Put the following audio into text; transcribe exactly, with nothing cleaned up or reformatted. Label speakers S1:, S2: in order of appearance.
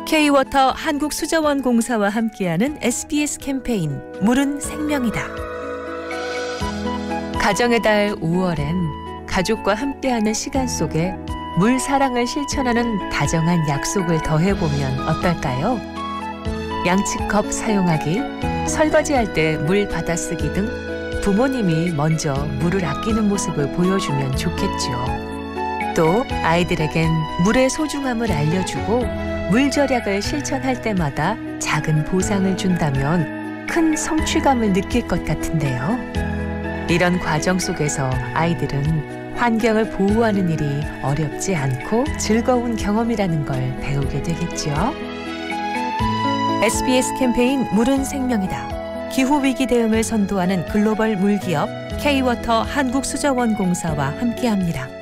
S1: K-워터 한국수자원공사와 함께하는 에스비에스 캠페인 물은 생명이다. 가정의 달 오월엔 가족과 함께하는 시간 속에 물 사랑을 실천하는 다정한 약속을 더해보면 어떨까요? 양치컵 사용하기, 설거지할 때 물 받아쓰기 등 부모님이 먼저 물을 아끼는 모습을 보여주면 좋겠죠. 또 아이들에겐 물의 소중함을 알려주고 물 절약을 실천할 때마다 작은 보상을 준다면 큰 성취감을 느낄 것 같은데요. 이런 과정 속에서 아이들은 환경을 보호하는 일이 어렵지 않고 즐거운 경험이라는 걸 배우게 되겠죠. 에스비에스 캠페인 물은 생명이다. 기후위기 대응을 선도하는 글로벌 물기업 K-워터 한국수자원공사와 함께합니다.